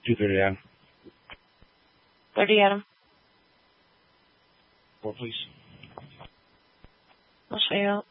230, Adam. 30, Adam. 4, please. I'll show you out.